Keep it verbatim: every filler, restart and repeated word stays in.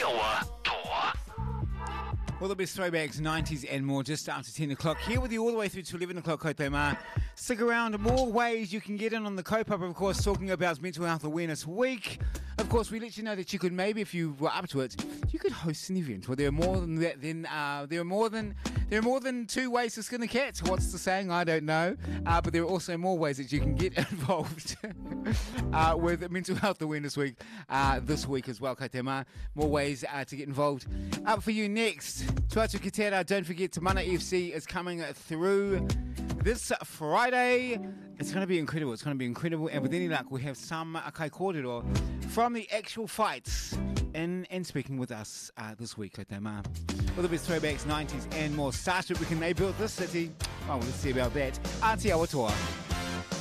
Aotearoa Toa. All the best throwbacks, nineties and more, just after ten o'clock. Here with you all the way through to eleven o'clock, Koutou Ma. Stick around, more ways you can get in on the kaupapa, of course, talking about Mental Health Awareness Week. Of course, we let you know that you could maybe, if you were up to it, you could host an event where there are more than that. Then uh, there are more than there are more than two ways to skin a cat. What's the saying? I don't know. Uh, but there are also more ways that you can get involved uh, with Mental Health Awareness Week uh, this week as well, Koutou Ma. More ways uh, to get involved. Up for you next, Tuatu Kitera. Don't forget, Tamana F C is coming through this Friday. It's going to be incredible. It's going to be incredible. And with any luck, we have some Akai Kōrero from the actual fights in and speaking with us uh, this week, Koutou Ma. All the best throwbacks, nineties and more. Starship, we can they build this city? Oh, well, let's see about that. Aotearoa Toa.